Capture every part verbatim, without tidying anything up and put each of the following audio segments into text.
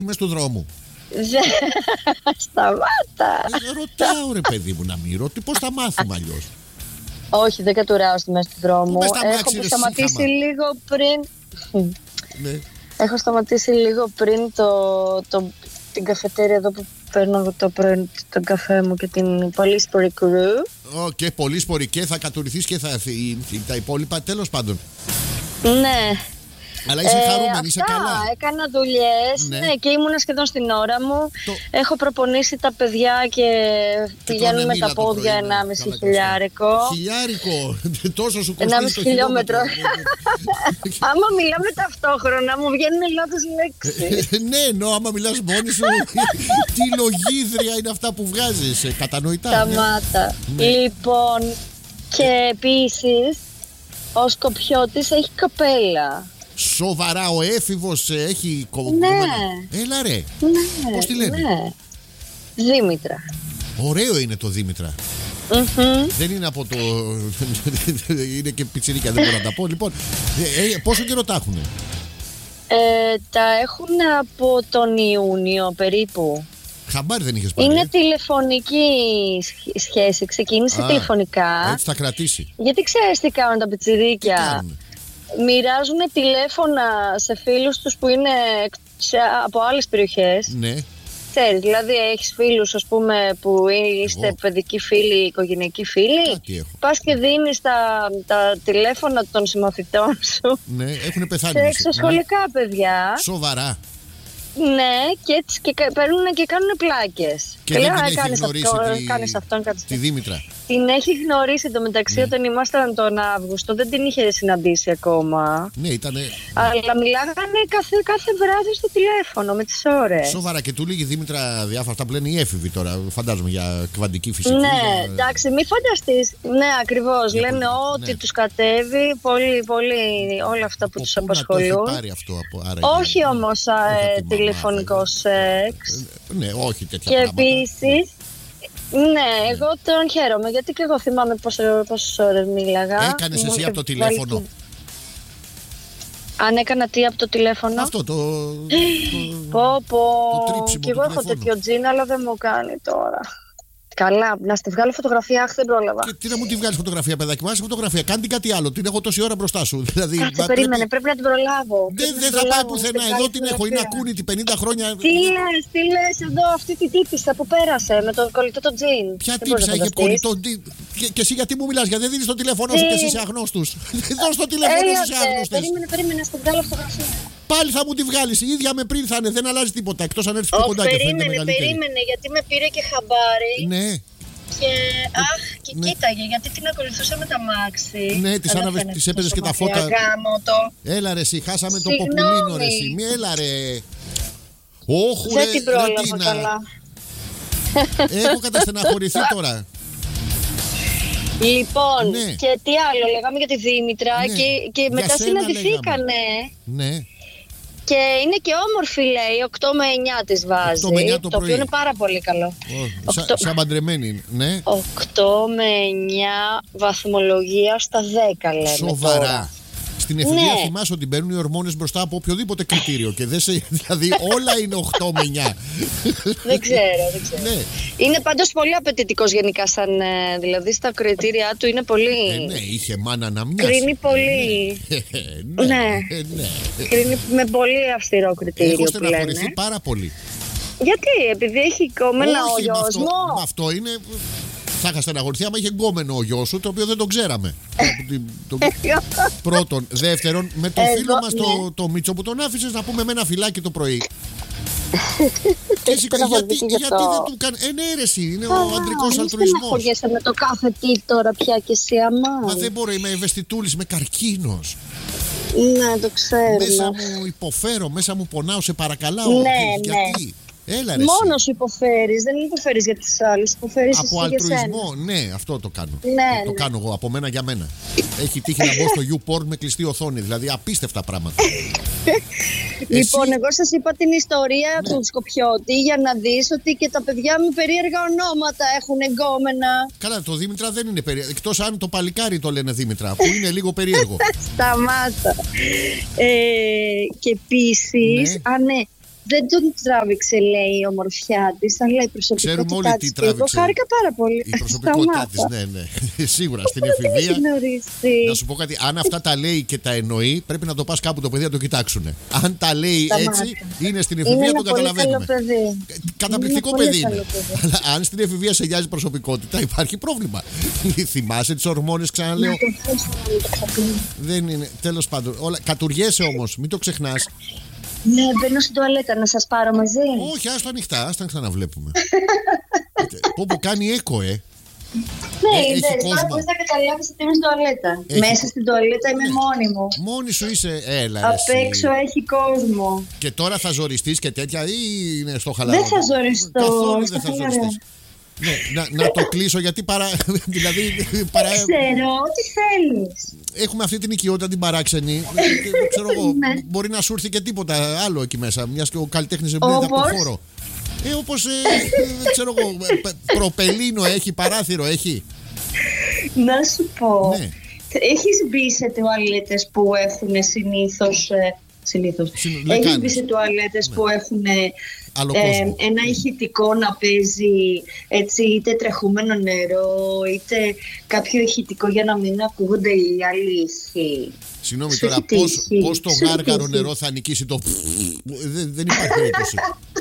μες του δρόμου. Σταμάτα. Ε, ρωτάω ρε παιδί μου να μην ρωτήσω. Πώς θα μάθουμε αλλιώς? Όχι, δεν κατουράω στη μέση του δρόμου. Μες στα Έχω μάξι, ρε, σταματήσει σύγχαμα. λίγο πριν. Ναι. Έχω σταματήσει λίγο πριν το, το, την καφετέρια εδώ που παίρνω το πρωί τον καφέ μου και την Πολύσπορη Κουρού. Ω, και Πολύσπορη και θα κατουρηθείς και θα τα υπόλοιπα τέλος πάντων. Ναι. Αλλά είσαι Ε, χαρούμενη, είσαι αυτά, καλά. έκανα δουλειές, Ναι. ναι. Και ήμουνα σχεδόν στην ώρα μου. Το- Έχω προπονήσει τα παιδιά και, πηγαίνουν τρώνε με μήλα τα το πόδια πρωί, ναι. ενάμιση Καλά, χιλιάρικο. Χιλιάρικο. Τόσο σου κοστίζει ενάμιση το χιλιόμετρο. χιλιόμετρο. Άμα μιλάμε ταυτόχρονα μου βγαίνουν λάθος λέξεις. Ναι, ενώ άμα μιλάς μόνη σου, τι λογίδρια είναι αυτά που βγάζεις, ε, κατανοητά. ναι. Σταμάτα. Ναι. Λοιπόν, και επίσης ο Σκοπιώτης έχει κοπέλα. Σοβαρά, ο έφηβος ε, έχει κο- Ναι. κομμένα. Έλα ρε, Ναι. Πώς τη λένε? Ναι. Δήμητρα. ωραίο είναι το Δήμητρα. Μμμ. Δεν είναι από το... είναι και πιτσιρίκια, δεν μπορώ να τα πω. Λοιπόν, ε, ε, πόσο καιρό τα έχουνε? Ε, τα έχουν από τον Ιούνιο περίπου. Χαμπάρι δεν είχες πάρει? Είναι ε? τηλεφωνική σχ- σχέση. Ξεκίνησε Α, τηλεφωνικά. Έτσι θα κρατήσει. Γιατί ξέρεις τι κάνουν τα Τι πιτσιρίκια. κάνουνε? Μοιράζουν τηλέφωνα σε φίλους τους που είναι εκ- σε, από άλλες περιοχές. Ναι. Ξέρεις, δηλαδή έχεις φίλους ας πούμε που είστε Εγώ. παιδικοί φίλοι, οικογενειακοί φίλοι. Κάτι έχω. Πας και δίνεις τα, τα τηλέφωνα των συμμαθητών σου Ναι, έχουν πεθάνει. σε μισοί. εξωσχολικά παιδιά. Σοβαρά. Ναι, και έτσι και κα- παίρνουν και κάνουν πλάκες. Και δεν λέω, την «Α, έχει κάνεις γνωρίσει αυτό, τη- κάνεις αυτόν, κάνεις Τη αυτό». Δήμητρα. Την έχει γνωρίσει εντωμεταξύ Ναι. όταν ήμασταν τον Αύγουστο, δεν την είχε συναντήσει ακόμα. Ναι, ήταν. Αλλά μιλάγανε κάθε, κάθε βράδυ στο τηλέφωνο με τις ώρες. Σοβαρά, και του λέγει η Δήμητρα διάφορα αυτά που λένε οι έφηβοι τώρα. Φαντάζομαι για κβαντική φυσική. Ναι, για- εντάξει, μην φανταστείς. Ναι, ακριβώς. Για Λένε πολιτική, ό,τι ναι. τους κατέβει, πολύ, πολύ, όλα αυτά που Από τους πού να το έχει απασχολούν. πάρει αυτό από, άρα, Όχι για- όμως α, όχι ε, από τη μαμά, τηλεφωνικό σεξ. Ε, Ναι, όχι τέτοια Και πράγματα. επίσης, ναι, εγώ τον χαίρομαι γιατί και εγώ θυμάμαι πόσο- πόσες ώρες μίλαγα. Έκανες Μου εσύ είχε από το βάλει τηλέφωνο? και- Αν έκανα τι από το τηλέφωνο. Αυτό το. το- Πω πω. το τρίψιμο Κι εγώ του έχω τηλεφώνου. τέτοιο τζιν, αλλά δεν μου κάνει τώρα. Καλά, να στη βγάλω φωτογραφία, αχ, δεν πρόλαβα. Και τι να μου τη βγάλει φωτογραφία, παιδάκι μου, άσε φωτογραφία. Κάντε κάτι άλλο. Την έχω τόση ώρα μπροστά σου. Δηλαδή, Κάτσε, μα περίμενε, πρέπει- πρέπει να την προλάβω. Δεν, Πρέπει να δεν την θα πάει προλάβω. πουθενά. Την Εδώ κάνει την έχω. Είναι φωτογραφία. ακούνητη πενήντα χρόνια. Τι λες, τι λες εδώ, αυτή τη τύπισσα που πέρασε με τον κολλητό το τζιν. Ποια Δεν μπορείς τύψα να είχε φανταστείς. κολλητό. τι- Και, και εσύ γιατί μου μιλάς, γιατί δεν δίνεις το τηλέφωνο σου Τι? και εσύ είσαι αγνώστους. Δώσ' το τηλέφωνο σου σε Έλατε, άγνωστες. περίμενε, περίμενε, να στην βγάλω φωτογραφία. Πάλι θα μου τη βγάλεις. Η ίδια με πριν θα είναι. Δεν αλλάζει τίποτα. Εκτός αν έρθει πιο Όχι, κοντά και φαίνεται περίμενε, μεγαλύτερη. περίμενε, γιατί με πήρε και χαμπάρι. Ναι, Και αχ, και ναι. κοίταγε, γιατί την ακολουθούσα με τα μάξι. Ναι, της Αλλά άναβες, φαίνεται της έπαιζες τόσο και τα μακριά. φώτα. Γάμο το. έλα ρε, εσύ, χάσαμε το Συγγνώμη. ποπουλίνο ρε, εσύ. Μη έλα ρε. Όχου ρε, Δεν την ρε, πρόλαβα Τίνα. καλά. Έχω καταστεναχωρηθεί τώρα. Λοιπόν, Ναι. και τι άλλο, λέγαμε για τη Δήμητρα Ναι. και, και Για μετά σένα συναντηθήκανε. Ναι. Και είναι και όμορφη, λέει, οκτώ με εννιά της βάζει. οκτώ με εννιά το το πρωί. οποίο είναι πάρα πολύ καλό. Ω, Σαν Οκτώ- σαν παντρεμένη, ναι. οκτώ με εννιά βαθμολογία στα δέκα, λέμε. Σοβαρά. τώρα. Στην εφηβεία Ναι. θυμάσαι ότι μπαίνουν οι ορμόνες μπροστά από οποιοδήποτε κριτήριο. Και δεν σε, δηλαδή όλα είναι οκτώ με εννιά. Δεν ξέρω, δεν ξέρω. Ναι. Είναι πάντως πολύ απαιτητικός γενικά, σαν, ε, δηλαδή στα κριτήρια του είναι πολύ. Ε, ναι, είχε μάνα να μοιάσει. Κρίνει πολύ. Ε, ναι, Ναι. ε, ναι. Κρίνει με πολύ αυστηρό κριτήριο Έχω που στεναχωρηθεί λένε. πάρα πολύ. Γιατί, επειδή έχει κομμένα ο Όχι, με γιος αυτό, μου. με αυτό είναι. Θα είχα στεναχωρηθεί άμα είχε γκόμενο ο γιος σου, το οποίο δεν τον ξέραμε. Από την- το- Πρώτον. Δεύτερον, με το Εγώ, φίλο μας το, ναι. το Μίτσο που τον άφησες να πούμε με ένα φυλάκι το πρωί. Και εσύ, στεναχωρηθεί γιατί, γι' γιατί αυτό. δεν του κάνει. Ε, ναι, ρε, εσύ, είναι ο Α, αντρικός μην αλτρουισμός. στεναχωριέσαι με το κάθε τι τώρα πια και εσύ, αμά. Μα δεν μπορώ, είμαι ευαισθητούλης, είμαι καρκίνος. Ναι, το ξέρω. Μέσα μου υποφέρω, μέσα μου πονάω, σε παρακαλάω. Ναι, γιατί, ναι. γιατί? Έλα ρε, Μόνο εσύ. σου υποφέρεις, δεν υποφέρεις για τις άλλες, υποφέρεις Από εσύ για σένα. αλτρουισμό, ναι, αυτό το κάνω. Ναι, το ναι. κάνω εγώ, από μένα για μένα. Έχει τύχει να μπω στο YouPorn με κλειστή οθόνη, δηλαδή απίστευτα πράγματα. Λοιπόν, Εσύ- εγώ σας είπα την ιστορία Ναι. του Σκοπιώτη για να δεις ότι και τα παιδιά με περίεργα ονόματα έχουν εγκόμενα. Καλά, το Δήμητρα δεν είναι περίεργο. Εκτός αν το παλικάρι το λένε Δήμητρα, που είναι λίγο περίεργο. Σταμάτα. Ε, και επίσης, Ναι. α ναι, δεν τον τράβηξε, λέει, η ομορφιά τη, αλλά η προσωπικότητά της. Ξέρουμε όλοι τι τράβηξε. Εγώ χάρηκα πάρα πολύ. Η προσωπικότητά της, ναι, ναι. Σίγουρα στην εφηβεία. Να σου πω κάτι, αν αυτά τα λέει και τα εννοεί, πρέπει να το πας κάπου το παιδί να το κοιτάξουν. Αν τα λέει έτσι, είναι στην εφηβεία, το καταλαβαίνουμε. Καταπληκτικό παιδί είναι. Αλλά αν στην εφηβεία σε νοιάζει προσωπικότητα, υπάρχει πρόβλημα. Θυμάσαι τις ορμόνες, ξαναλέω. Δεν είναι. Τέλος πάντων. Κατουργέσαι όμως, μην το ξεχνάς. Ναι, μπαίνω στην τουαλέτα, να σας πάρω μαζί. Όχι, άστο ανοιχτά, άστα ανοιχτά να βλέπουμε. Πω πω κάνει έκο, ε. Ναι, ε, είδες, τώρα πώς θα καταλάβεις ότι είμαι στην τουαλέτα. Έχει... Μέσα στην τουαλέτα είμαι ναι. μόνη μου. Μόνη σου είσαι, έλα. Απ' έξω έχει κόσμο. Και τώρα θα ζοριστείς και τέτοια ή είναι στο χαλαρό? Δεν θα ζοριστώ. Καθόλου δεν θα ζοριστείς. Ναι, να, να το κλείσω γιατί παρά. Δηλαδή, παρά... Ξέρω, τι θέλεις. Έχουμε αυτή την οικειότητα την παράξενη. Ξέρω εγώ, ναι. Μπορεί να σου έρθει και τίποτα άλλο εκεί μέσα. Μιας και ο καλλιτέχνης εμπνέεται από το χώρο. Ε, όπως, ε, ξέρω εγώ, προπελίνο έχει, παράθυρο έχει. Να σου πω. Ναι. Έχεις μπει σε τουαλέτες που έχουν συνήθως. Ε, συνήθως. Έχεις μπει σε τουαλέτες ναι. που έχουν. Ε, ένα ηχητικό να παίζει έτσι, είτε τρεχούμενο νερό είτε κάποιο ηχητικό για να μην ακούγονται οι άλλοι ήχοι. Συγγνώμη τώρα, πώς, πώς το γάργαρο νερό θα νικήσει το δεν, δεν υπάρχει περίπτωση.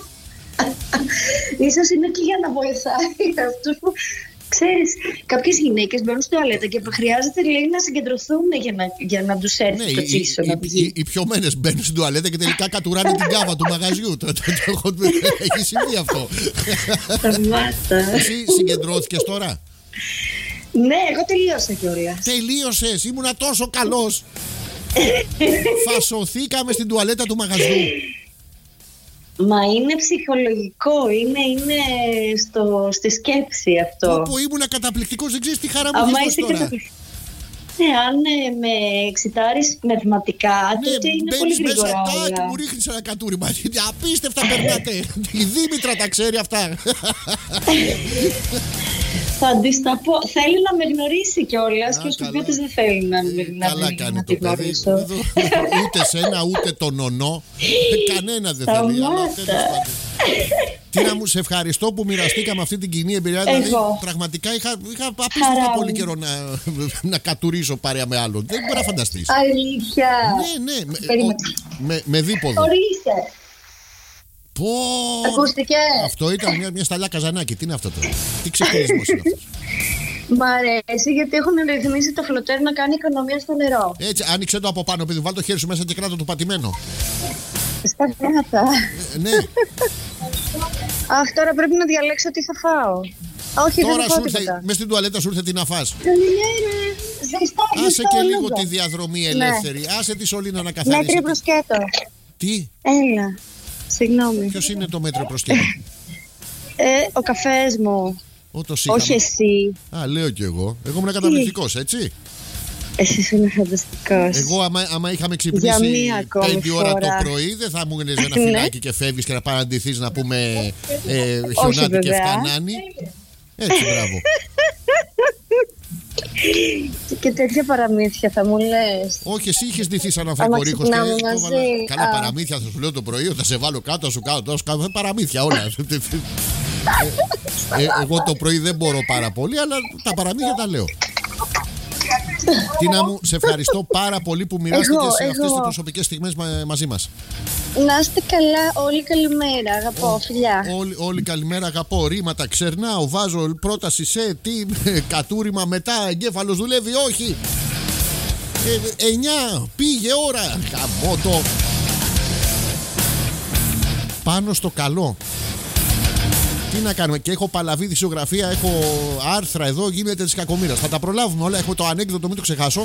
Ίσως είναι και για να βοηθάει αυτούς που ξέρεις, κάποιες γυναίκες μπαίνουν στο τουαλέτα και χρειάζεται λέει, να συγκεντρωθούν για να, για να τους έρθει ναι, το τσίσο. Οι, οι, οι, οι πιωμένες μπαίνουν στην τουαλέτα και τελικά κατουράνε την κάβα του μαγαζιού. Έχει συμβεί αυτό. Σταμάτα. Εσύ συγκεντρώθηκες τώρα? Ναι, εγώ τελείωσα κιόλας. Τελείωσες, ήμουνα τόσο καλός. Φασωθήκαμε στην τουαλέτα του μαγαζιού. Μα είναι ψυχολογικό, είναι, είναι στο, στη σκέψη αυτό. Όπου ήμουν καταπληκτικός, δεν ξέρεις τι χαρά μου έχεις τώρα. Καταπληκ... Ναι, αν ε, με εξητάρεις μαθηματικά, ναι, τότε είναι πολύ γρήγορα όλα. Ναι, μου ρίχνεις ένα κατούριμα. Απίστευτα περνάτε. Η Δήμητρα τα ξέρει αυτά. Θα της τα πω. Θέλει να με γνωρίσει κιόλας και ο Σκουμπιώτης δεν θέλει να με γνωρίσει. Καλά κάνει το παιδί. Ούτε σένα ούτε τον νονό. Κανένα δεν θέλει. Τίνα μου, σε ευχαριστώ που μοιραστήκαμε αυτή την κοινή εμπειρία. Δηλαδή, πραγματικά είχα, είχα απίστευτα πολύ καιρό να, να κατουρίσω παρέα με άλλον. Δεν μπορεί να φανταστείς. Αλήθεια. Ναι, ναι. Με, ο, με, με δίποδο. Ορίστε. Πω... Ακούστηκε. Αυτό ήταν μια, μια σταλιά καζανάκι. Τι είναι αυτό τώρα? Τι ξεχωρισμός είναι αυτός? Μ' αρέσει γιατί έχουν ρυθμίσει το φλωτέρ να κάνει οικονομία στο νερό. Έτσι, άνοιξε το από πάνω, παιδί, βάλ το χέρι σου μέσα και κράτα το πατημένο. Στα κράτα. Ε, ναι. Αχ, τώρα πρέπει να διαλέξω τι θα φάω. Όχι, τώρα δεν θα φάω τίποτα. Μες στην τουαλέτα σου ήρθε τι να φας. Ναι, ναι. Άσε και λίγο τη διαδρομή ελεύθερη. Ναι. Άσε τη σωλήνα να καθαρίσει. Μέτριο προσκέτο. Τι? Έλα. Συγγνώμη. Ποιος είναι το μέτριο προσκέτο? ε, ο καφές μου. Ο, το όχι εσύ. Α, λέω κι εγώ. Εγώ ήμουν καταπληκτικός, έτσι. Εσύ είναι φανταστικός. Εγώ, άμα, άμα είχαμε ξυπνήσει πέντε ώρα το πρωί, δεν θα μου έλεγε ένα φυλάκι και φεύγεις και να παραντηθείς να πούμε ε, χιονάτι και φτανάνι. Έτσι, μπράβο. Και τέτοια παραμύθια θα μου λες. Όχι, εσύ είχες ντυθεί σαν αφρικορίχος και έβαλα... Καλά παραμύθια θα σου λέω το πρωί, θα σε βάλω κάτω, θα σου κάνω τόσο κάτω. Παραμύθια όλα. ε, εγώ το πρωί δεν μπορώ πάρα πολύ, αλλά τα παραμύθια τα λέω. Τίνα μου, σε ευχαριστώ πάρα πολύ που μοιράστηκες σε αυτές τις προσωπικές στιγμές μα, μαζί μας. Να είστε καλά, όλοι καλημέρα, αγαπώ, φιλιά. Όλοι, όλοι καλημέρα, αγαπώ, ρήματα, ξερνάω, βάζω πρόταση σε τι, κατούριμα μετά, εγκέφαλος δουλεύει, όχι. Ε, εννιά, πήγε ώρα, καμότο. Πάνω στο καλό. Τι να κάνουμε, και έχω παλαβή δισογραφία, έχω άρθρα εδώ, γίνεται της κακομοίρας. Θα τα προλάβουμε όλα, έχω το ανέκδοτο, μην το ξεχάσω.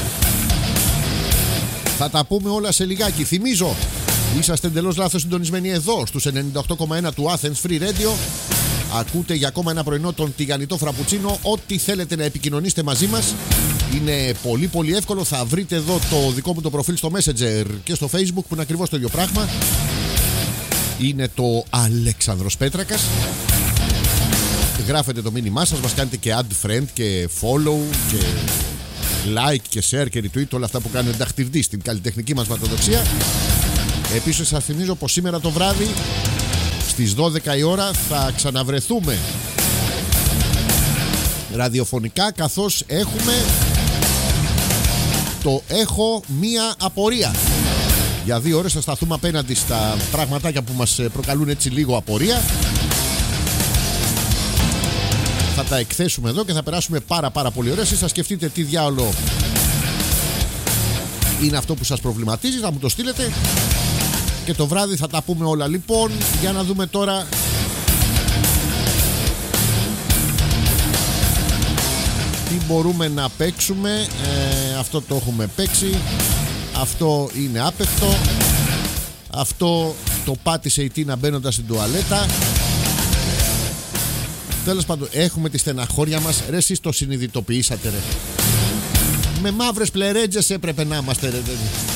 Θα τα πούμε όλα σε λιγάκι. Θυμίζω, είσαστε εντελώς λάθος συντονισμένοι εδώ, στους ενενήντα οκτώ κόμμα ένα του Athens Free Radio. Ακούτε για ακόμα ένα πρωινό τον τηγανιτό φραπουτσίνο. Ό,τι θέλετε να επικοινωνήσετε μαζί μας είναι πολύ πολύ εύκολο. Θα βρείτε εδώ το δικό μου το προφίλ στο Messenger και στο Facebook που είναι ακριβώς το ίδιο πράγμα. Είναι το Αλέξανδρος Πέτρακας. Γράφετε το μήνυμά σας, μας κάνετε και add friend και follow και like και share και retweet, όλα αυτά που κάνουν ενταχτηρδί στην καλλιτεχνική μας ματοδοξία. Επίσης σας θυμίζω πως σήμερα το βράδυ στις δώδεκα η ώρα θα ξαναβρεθούμε ραδιοφωνικά, καθώς έχουμε το έχω μία απορία. Για δύο ώρες θα σταθούμε απέναντι στα πραγματάκια που μας προκαλούν έτσι λίγο απορία. Θα τα εκθέσουμε εδώ και θα περάσουμε πάρα πάρα πολύ ωραία. Εσείς θα σκεφτείτε τι διάολο είναι αυτό που σας προβληματίζει, θα μου το στείλετε και το βράδυ θα τα πούμε όλα. Λοιπόν, για να δούμε τώρα τι μπορούμε να παίξουμε. ε, Αυτό το έχουμε παίξει. Αυτό είναι άπεχτο. Αυτό το πάτησε η Τίνα μπαίνοντας στην τουαλέτα. Τέλος πάντων, έχουμε τη στεναχώρια μας. Ρε, εσείς το συνειδητοποιήσατε, ρε? Με μαύρες πλερέτζες έπρεπε να είμαστε, ρε.